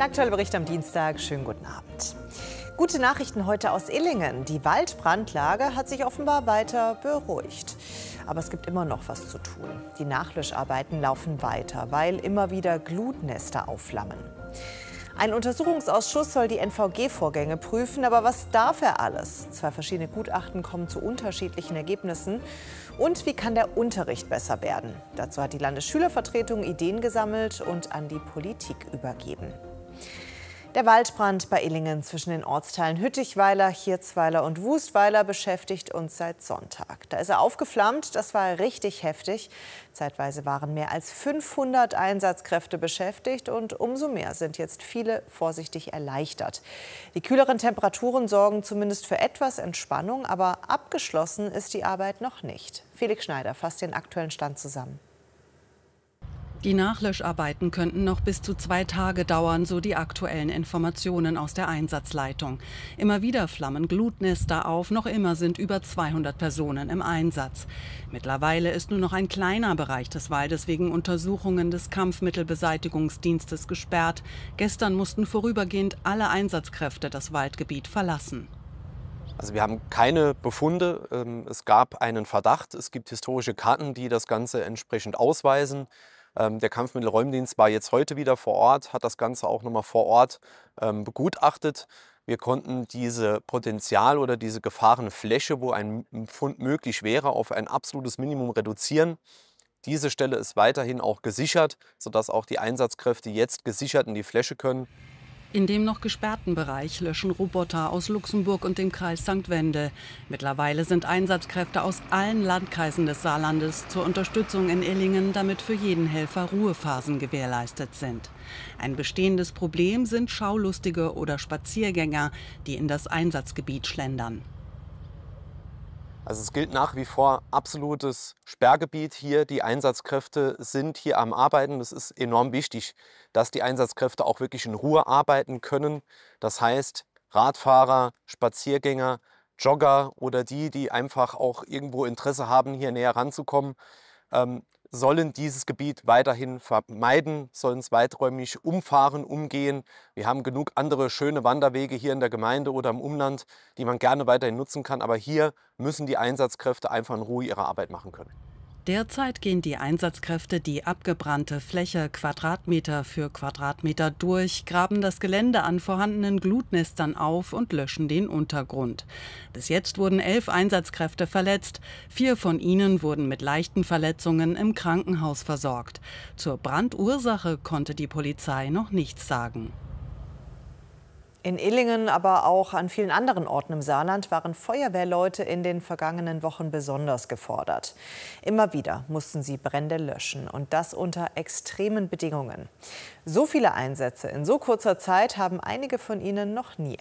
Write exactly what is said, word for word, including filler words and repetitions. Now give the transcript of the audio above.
Der aktuelle Bericht am Dienstag. Schönen guten Abend. Gute Nachrichten heute aus Illingen. Die Waldbrandlage hat sich offenbar weiter beruhigt. Aber es gibt immer noch was zu tun. Die Nachlöscharbeiten laufen weiter, weil immer wieder Glutnester aufflammen. Ein Untersuchungsausschuss soll die N V G-Vorgänge prüfen. Aber was darf er alles? Zwei verschiedene Gutachten kommen zu unterschiedlichen Ergebnissen. Und wie kann der Unterricht besser werden? Dazu hat die Landesschülervertretung Ideen gesammelt und an die Politik übergeben. Der Waldbrand bei Illingen zwischen den Ortsteilen Hüttichweiler, Hirzweiler und Wustweiler beschäftigt uns seit Sonntag. Da ist er aufgeflammt, das war richtig heftig. Zeitweise waren mehr als fünfhundert Einsatzkräfte beschäftigt und umso mehr sind jetzt viele vorsichtig erleichtert. Die kühleren Temperaturen sorgen zumindest für etwas Entspannung, aber abgeschlossen ist die Arbeit noch nicht. Felix Schneider fasst den aktuellen Stand zusammen. Die Nachlöscharbeiten könnten noch bis zu zwei Tage dauern, so die aktuellen Informationen aus der Einsatzleitung. Immer wieder flammen Glutnester auf, noch immer sind über zweihundert Personen im Einsatz. Mittlerweile ist nur noch ein kleiner Bereich des Waldes wegen Untersuchungen des Kampfmittelbeseitigungsdienstes gesperrt. Gestern mussten vorübergehend alle Einsatzkräfte das Waldgebiet verlassen. Also wir haben keine Befunde. Es gab einen Verdacht. Es gibt historische Karten, die das Ganze entsprechend ausweisen. Der Kampfmittelräumdienst war jetzt heute wieder vor Ort, hat das Ganze auch nochmal vor Ort ähm, begutachtet. Wir konnten diese Potenzial oder diese Gefahrenfläche, wo ein Fund möglich wäre, auf ein absolutes Minimum reduzieren. Diese Stelle ist weiterhin auch gesichert, sodass auch die Einsatzkräfte jetzt gesichert in die Fläche können. In dem noch gesperrten Bereich löschen Roboter aus Luxemburg und dem Kreis Sankt Wendel. Mittlerweile sind Einsatzkräfte aus allen Landkreisen des Saarlandes zur Unterstützung in Illingen, damit für jeden Helfer Ruhephasen gewährleistet sind. Ein bestehendes Problem sind Schaulustige oder Spaziergänger, die in das Einsatzgebiet schlendern. Also es gilt nach wie vor absolutes Sperrgebiet hier. Die Einsatzkräfte sind hier am Arbeiten. Es ist enorm wichtig, dass die Einsatzkräfte auch wirklich in Ruhe arbeiten können. Das heißt, Radfahrer, Spaziergänger, Jogger oder die, die einfach auch irgendwo Interesse haben, hier näher ranzukommen, ähm, sollen dieses Gebiet weiterhin vermeiden, sollen es weiträumig umfahren, umgehen. Wir haben genug andere schöne Wanderwege hier in der Gemeinde oder im Umland, die man gerne weiterhin nutzen kann. Aber hier müssen die Einsatzkräfte einfach in Ruhe ihre Arbeit machen können. Derzeit gehen die Einsatzkräfte die abgebrannte Fläche Quadratmeter für Quadratmeter durch, graben das Gelände an vorhandenen Glutnestern auf und löschen den Untergrund. Bis jetzt wurden elf Einsatzkräfte verletzt. Vier von ihnen wurden mit leichten Verletzungen im Krankenhaus versorgt. Zur Brandursache konnte die Polizei noch nichts sagen. In Illingen, aber auch an vielen anderen Orten im Saarland waren Feuerwehrleute in den vergangenen Wochen besonders gefordert. Immer wieder mussten sie Brände löschen und das unter extremen Bedingungen. So viele Einsätze in so kurzer Zeit haben einige von ihnen noch nie